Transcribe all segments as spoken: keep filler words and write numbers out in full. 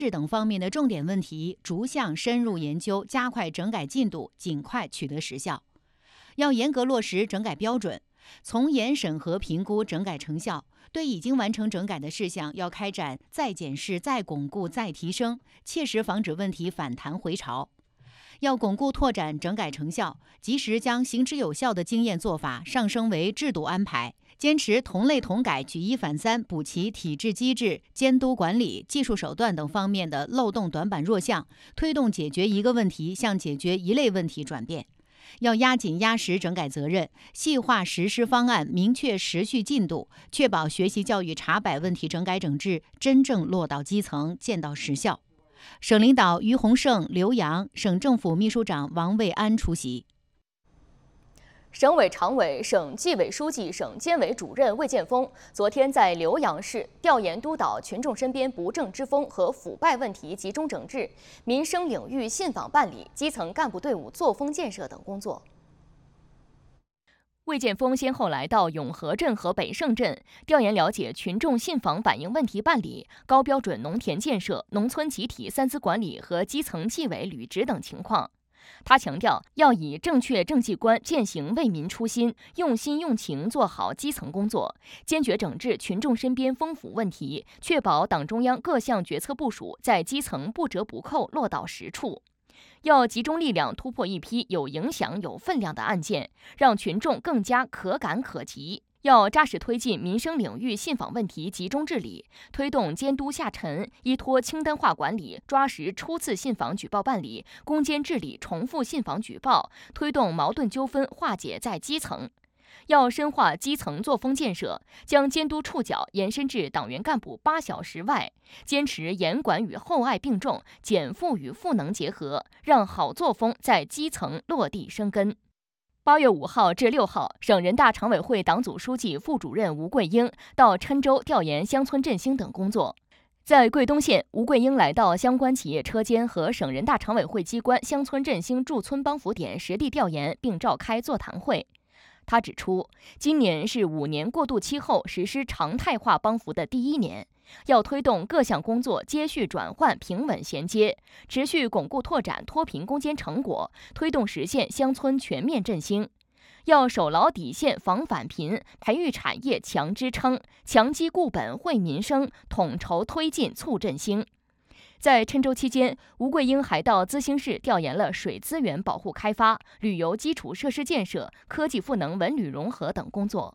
等方面的重点问题，逐项深入研究，加快整改进度，尽快取得实效。要严格落实整改标准，从严审核评估整改成效。对已经完成整改的事项，要开展再检视、再巩固、再提升，切实防止问题反弹回潮。要巩固拓展整改成效，及时将行之有效的经验做法上升为制度安排，坚持同类同改、举一反三，补齐体制机制、监督管理、技术手段等方面的漏洞短板弱项，推动解决一个问题向解决一类问题转变。要压紧压实整改责任，细化实施方案，明确时序进度，确保学习教育查摆问题整改整治真正落到基层，见到实效。省领导于洪胜、刘洋，省政府秘书长王卫安出席。 省委常委、省纪委书记、省监委主任魏建峰昨天在浏阳市调研督导群众身边不正之风和腐败问题集中整治、民生领域信访办理、基层干部队伍作风建设等工作。魏建峰先后来到永和镇和北胜镇调研了解群众信访反映问题办理、高标准农田建设、农村集体三资管理和基层纪委履职等情况。他强调，要以正确政绩观践行为民初心，用心用情做好基层工作，坚决整治群众身边风腐问题，确保党中央各项决策部署在基层不折不扣落到实处。要集中力量突破一批有影响、有分量的案件，让群众更加可感可及。要扎实推进民生领域信访问题集中治理，推动监督下沉，依托清单化管理，抓实初次信访举报办理，攻坚治理重复信访举报，推动矛盾纠纷化解在基层。要深化基层作风建设，将监督触角延伸至党员干部八小时外，坚持严管与厚爱并重，减负与赋能结合，让好作风在基层落地生根。八月五号至六号，省人大常委会党组书记、副主任吴桂英到郴州调研乡村振兴等工作。在桂东县，吴桂英来到相关企业车间和省人大常委会机关乡村振兴驻村帮扶点实地调研，并召开座谈会。他指出，今年是五年过渡期后实施常态化帮扶的第一年，要推动各项工作接续转换、平稳衔接，持续巩固拓展脱贫攻坚成果，推动实现乡村全面振兴。要守牢底线防返贫，培育产业强支撑，强基固本惠民生，统筹推进促振兴。在郴州期间，吴桂英还到资兴市调研了水资源保护开发、旅游基础设施建设、科技赋能文旅融合等工作。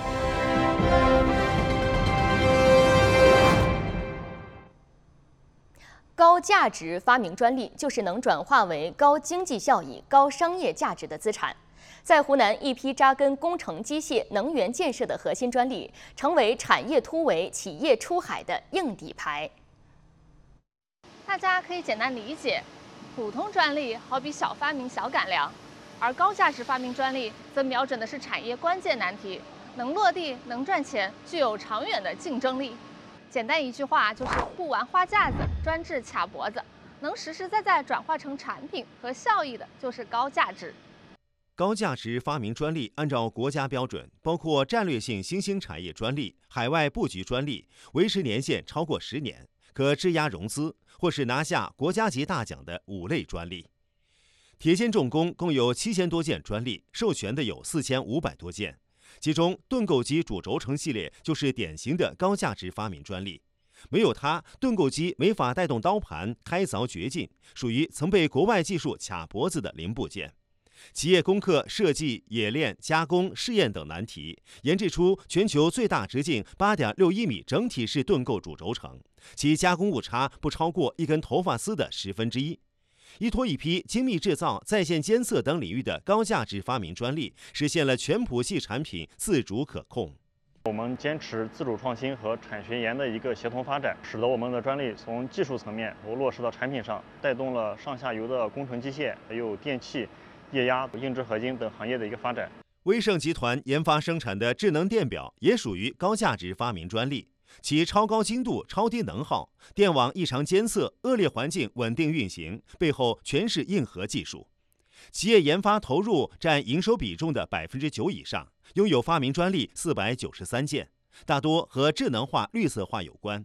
高价值发明专利就是能转化为高经济效益、高商业价值的资产。在湖南，一批扎根工程机械、能源建设的核心专利，成为产业突围、企业出海的硬底牌。 大家可以简单理解，普通专利好比小发明、小改良，而高价值发明专利则瞄准的是产业关键难题，能落地、能赚钱，具有长远的竞争力。简单一句话就是不玩花架子，专治卡脖子，能实实在在转化成产品和效益的就是高价值。 高价值发明专利按照国家标准，包括战略性新兴产业专利、海外布局专利，维持年限超过十年，可质押融资或是拿下国家级大奖的五类专利。铁建重工共有七千多件专利，授权的有四千五百多件，其中盾构机主轴承系列就是典型的高价值发明专利。没有它，盾构机没法带动刀盘开凿掘进，属于曾被国外技术卡脖子的零部件。企业攻克设计、冶炼、加工、试验等难题，研制出全球最大直径 八点六一米整体式盾构主轴承，其加工误差不超过一根头发丝的十分之一。依托一批精密制造、在线监测等领域的高价值发明专利，实现了全谱系产品自主可控。 我们坚持自主创新和产学研的一个协同发展，使得我们的专利从技术层面都落实到产品上，带动了上下游的工程机械、还有电气、液压、硬质合金等行业的一个发展。 威盛集团研发生产的智能电表也属于高价值发明专利，其超高精度、超低能耗、电网异常监测、恶劣环境稳定运行，背后全是硬核技术。企业研发投入占营收比重的百分之九以上，拥有发明专利四百九十三件，大多和智能化、绿色化有关。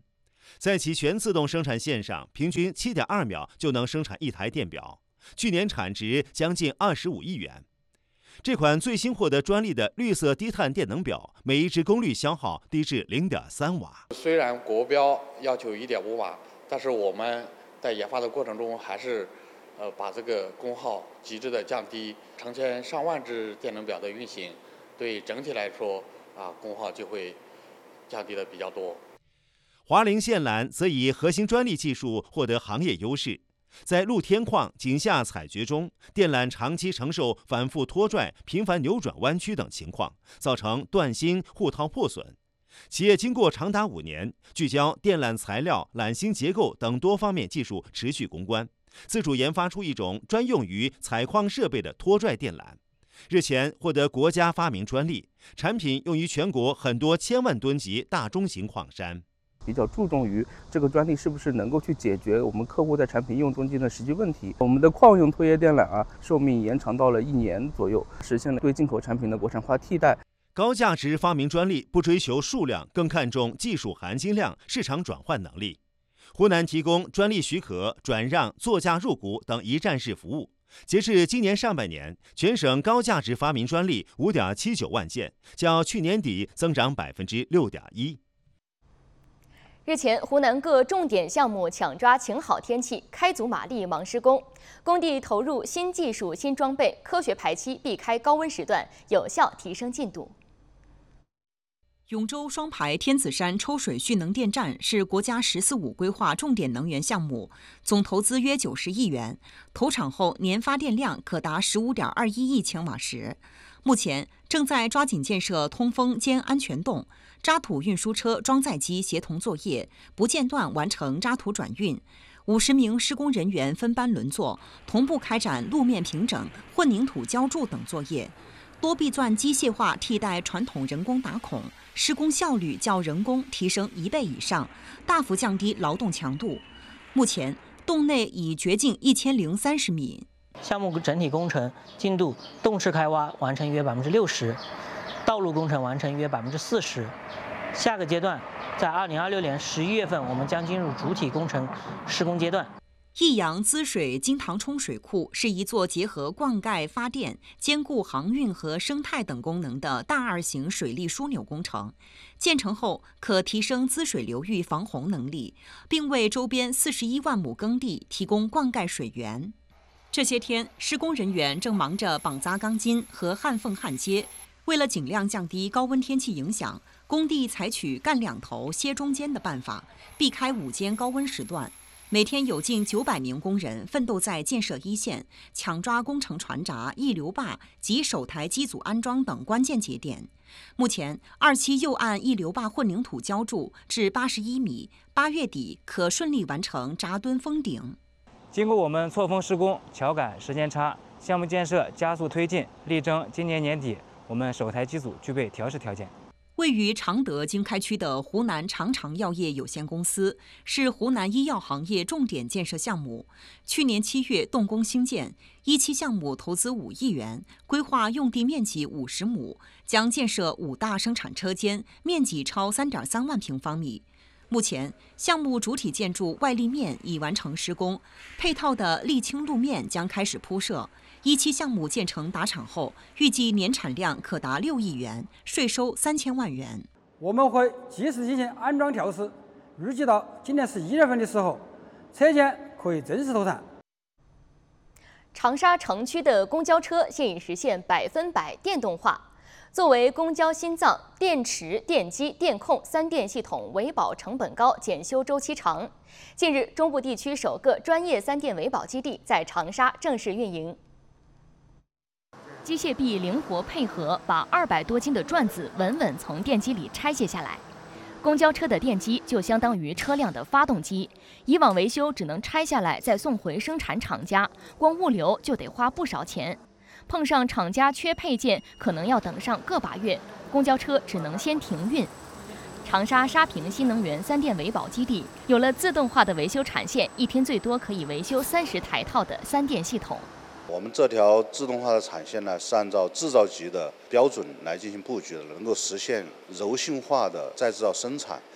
在其全自动生产线上，平均 七点二秒就能生产一台电表，去年产值将近二十五亿元。这款最新获得专利的绿色低碳电能表，每一只功率消耗低至 零点三瓦。 虽然国标要求 一点五瓦，但是我们在研发的过程中还是呃把这个功耗极致的降低。成千上万只电能表的运行，对整体来说啊功耗就会降低的比较多。 华菱线缆则以核心专利技术获得行业优势。在露天矿、井下采掘中，电缆长期承受反复拖拽、频繁扭转弯曲等情况，造成断芯、护套破损。企业经过长达五年，聚焦电缆材料、缆芯结构等多方面技术，持续攻关，自主研发出一种专用于采矿设备的拖拽电缆。日前获得国家发明专利，产品用于全国很多千万吨级大中型矿山。 比较注重于这个专利是不是能够去解决我们客户在产品应用中间的实际问题。我们的矿用拖曳电缆啊，寿命延长到了一年左右，实现了对进口产品的国产化替代。 高价值发明专利不追求数量，更看重技术含金量、市场转换能力。湖南提供专利许可、转让、作价入股等一站式服务。截至今年上半年，全省高价值发明专利 五点七九万件，较去年底增长 百分之六点一。 日前，湖南各重点项目抢抓晴好天气，开足马力忙施工，工地投入新技术、新装备，科学排期，避开高温时段，有效提升进度。 永州双排天子山抽水蓄能电站是国家“十四五”规划重点能源项目，总投资约九十亿元，投产后年发电量可达 十五点二一亿千瓦时。目前正在抓紧建设通风兼安全洞，渣土运输车、装载机协同作业，不间断完成渣土转运。五十名施工人员分班轮作，同步开展路面平整、混凝土浇筑等作业。多臂钻机械化替代传统人工打孔，施工效率较人工提升一倍以上，大幅降低劳动强度。目前，洞内已掘进一千零三十米。 项目整体工程进度，洞室开挖完成约百分之六十，道路工程完成约百分之四十。下个阶段，在二零二六年十一月份，我们将进入主体工程施工阶段。 益阳滋水金塘冲水库是一座结合灌溉、发电、兼顾航运和生态等功能的大二型水利枢纽工程。建成后可提升滋水流域防洪能力，并为周边四十一万亩耕地提供灌溉水源。这些天，施工人员正忙着绑扎钢筋和焊缝焊接。为了尽量降低高温天气影响，工地采取干两头歇中间的办法，避开午间高温时段。每天有近九百名工人奋斗在建设一线，抢抓工程船闸、溢流坝及首台机组安装等关键节点。目前，二期右岸溢流坝混凝土浇筑至八十一米，八月底可顺利完成闸墩封顶。 经过我们错峰施工、桥改时间差，项目建设加速推进，力争今年年底我们首台机组具备调试条件。 位于常德经开区的湖南长长药业有限公司是湖南医药行业重点建设项目。去年七月动工兴建，一期项目投资五亿元，规划用地面积五十亩，将建设五大生产车间，面积超三点三万平方米。目前，项目主体建筑外立面已完成施工，配套的沥青路面将开始铺设。一期项目建成达产后，预计年产量可达六亿元，税收三千万元。 我们会及时进行安装调试，预计到今年十一月份的时候，车间可以正式投产。 长沙城区的公交车现已实现百分百电动化。作为公交心脏，电池、电机、电控三电系统维保成本高，检修周期长。近日，中部地区首个专业三电维保基地在长沙正式运营。机械臂灵活配合，把二百多斤的转子稳稳从电机里拆卸下来。公交车的电机就相当于车辆的发动机，以往维修只能拆下来再送回生产厂家，光物流就得花不少钱。碰上厂家缺配件，可能要等上个把月，公交车只能先停运。长沙沙坪新能源三电维保基地有了自动化的维修产线，一天最多可以维修三十台套的三电系统。 我们这条自动化的产线呢，是按照制造级的标准来进行布局的，能够实现柔性化的再制造生产。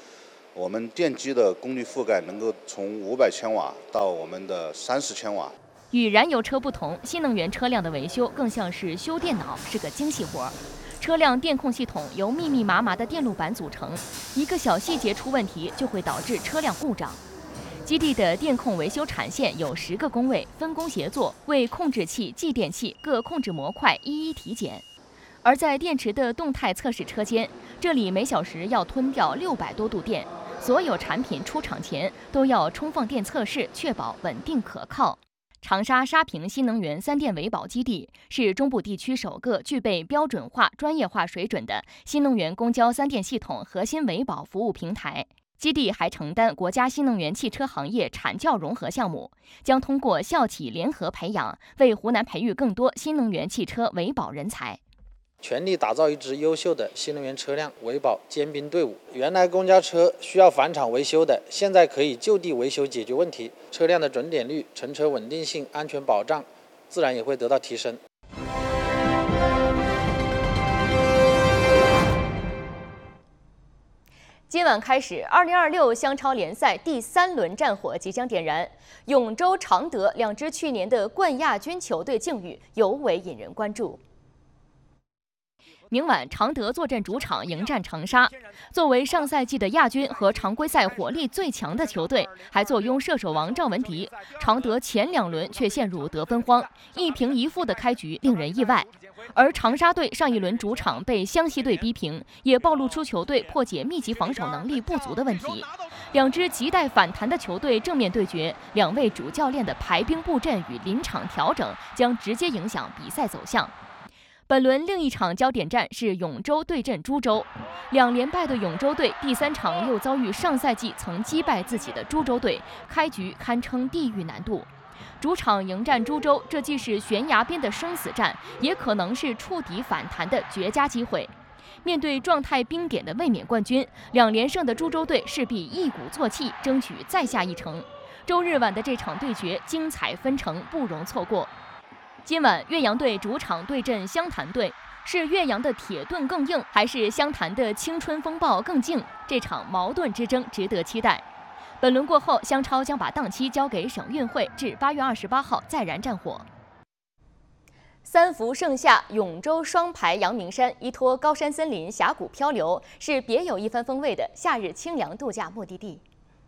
我们电机的功率覆盖能够从五百千瓦到我们的三十千瓦。 与燃油车不同，新能源车辆的维修更像是修电脑，是个精细活儿。车辆电控系统由密密麻麻的电路板组成，一个小细节出问题就会导致车辆故障。基地的电控维修产线有十个工位，分工协作，为控制器、继电器各控制模块一一体检。而在电池的动态测试车间，这里每小时要吞掉六百多度电，所有产品出厂前都要充放电测试，确保稳定可靠。长沙沙坪新能源三电维保基地是中部地区首个具备标准化、专业化水准的新能源公交三电系统核心维保服务平台。基地还承担国家新能源汽车行业产教融合项目，将通过校企联合培养，为湖南培育更多新能源汽车维保人才。 全力打造一支优秀的新能源车辆维保尖兵队伍。原来公交车需要返厂维修的，现在可以就地维修解决问题，车辆的准点率、乘车稳定性、安全保障自然也会得到提升。 今晚开始，二零二六湘超联赛第三轮战火即将点燃，永州、常德两支去年的冠亚军球队境遇尤为引人关注。明晚，常德坐镇主场迎战长沙。作为上赛季的亚军和常规赛火力最强的球队，还坐拥射手王赵文迪，常德前两轮却陷入得分荒，一平一负的开局令人意外。而长沙队上一轮主场被湘西队逼平，也暴露出球队破解密集防守能力不足的问题。两支亟待反弹的球队正面对决，两位主教练的排兵布阵与临场调整将直接影响比赛走向。本轮另一场焦点战是永州对阵株洲，两连败的永州队第三场又遭遇上赛季曾击败自己的株洲队，开局堪称地狱难度。主场迎战株洲，这既是悬崖边的生死战，也可能是触底反弹的绝佳机会。面对状态冰点的卫冕冠军，两连胜的株洲队势必一鼓作气，争取再下一城。周日晚的这场对决精彩纷呈，不容错过。今晚岳阳队主场对阵湘潭队，是岳阳的铁盾更硬，还是湘潭的青春风暴更劲？这场矛盾之争值得期待。本轮过后，湘超将把档期交给省运会，至八月二十八号再燃战火。三伏盛夏，永州双排阳明山依托高山森林峡谷漂流，是别有一番风味的夏日清凉度假目的地。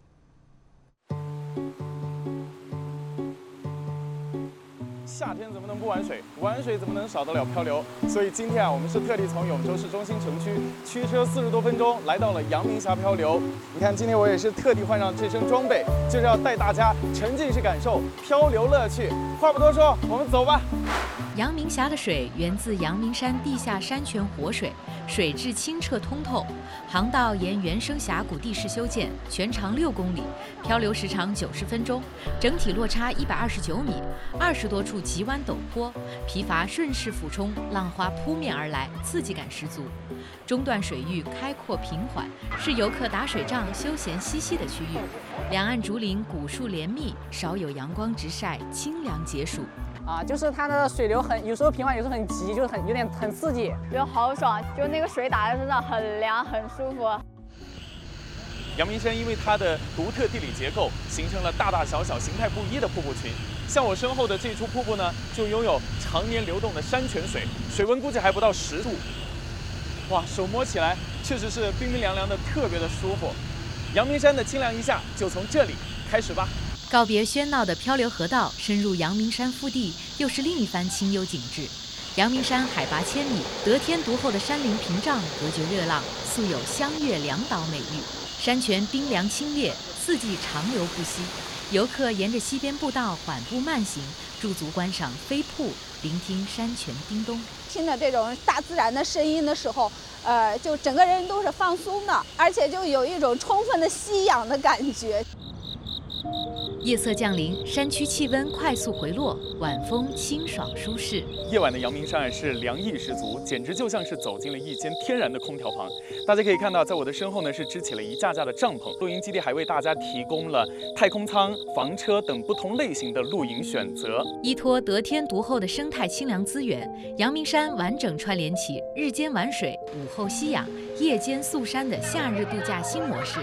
夏天怎么能不玩水？玩水怎么能少得了漂流？所以今天啊，我们是特地从永州市中心城区驱车四十多分钟，来到了阳明峡漂流。你看，今天我也是特地换上这身装备，就是要带大家沉浸式感受漂流乐趣。话不多说，我们走吧。 阳明峡的水源自阳明山地下山泉活水，水质清澈通透。航道沿原生峡谷地势修建，全长六公里，漂流时长九十分钟，整体落差一百二十九米，二十多处急弯陡坡，疲乏顺势俯冲，浪花扑面而来，刺激感十足。中段水域开阔平缓，是游客打水仗、休闲嬉戏的区域。两岸竹林古树连密，少有阳光直晒，清凉解暑。 啊，就是它的水流很，有时候平缓，有时候很急，就是很有点很刺激， 就好爽，就那个水打在身上很凉，很舒服。 阳明山因为它的独特地理结构，形成了大大小小、形态不一的瀑布群。像我身后的这处瀑布呢，就拥有常年流动的山泉水，水温估计还不到十度。哇，手摸起来确实是冰冰凉凉的，特别的舒服。阳明山的清凉一夏，就从这里开始吧。 告别喧闹的漂流河道，深入阳明山腹地，又是另一番清幽景致。阳明山海拔千米，得天独厚的山林屏障隔绝热浪，素有湘粤两岛美誉。山泉冰凉清冽，四季长流不息。游客沿着溪边步道缓步慢行，驻足观赏飞瀑，聆听山泉叮咚。 听着这种大自然的声音的时候，呃，就整个人都是放松的，而且就有一种充分的吸氧的感觉。 夜色降临，山区气温快速回落，晚风清爽舒适。 夜晚的阳明山是凉意十足，简直就像是走进了一间天然的空调房。大家可以看到，在我的身后呢是支起了一架架的帐篷，露营基地还为大家提供了太空舱、房车等不同类型的露营选择。 依托得天独厚的生态清凉资源，阳明山完整串联起日间玩水、午后吸氧、夜间宿山的夏日度假新模式，让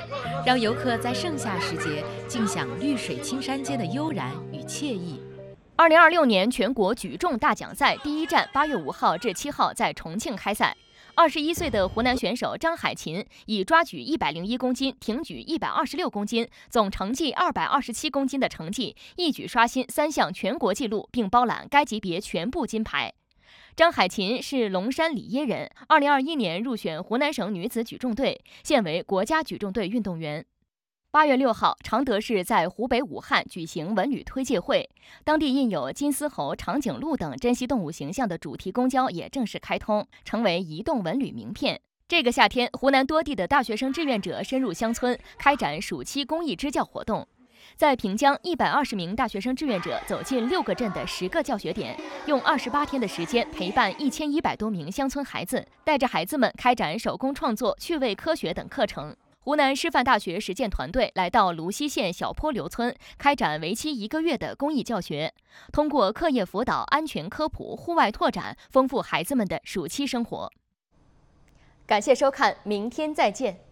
让游客在盛夏时节尽享绿水青山间的悠然与惬意。 二零二六年全国举重大奖赛第一站八月五号至七号在重庆开赛。二十一岁的湖南选手张海琴以抓举一百零一公斤、挺举一百二十六公斤、总成绩二百二十七公斤的成绩，一举刷新三项全国纪录，并包揽该级别全部金牌。张海琴是龙山里耶人，二零二一年入选湖南省女子举重队，现为国家举重队运动员。八月六号，常德市在湖北武汉举行文旅推介会，当地印有金丝猴、长颈鹿等珍稀动物形象的主题公交也正式开通，成为移动文旅名片。这个夏天，湖南多地的大学生志愿者深入乡村，开展暑期公益支教活动。在平江，一百二十名大学生志愿者走进六个镇的十个教学点，用二十八天的时间陪伴一千一百多名乡村孩子，带着孩子们开展手工创作、趣味科学等课程。湖南师范大学实践团队来到泸溪县小坡流村，开展为期一个月的公益教学，通过课业辅导、安全科普、户外拓展，丰富孩子们的暑期生活。感谢收看，明天再见。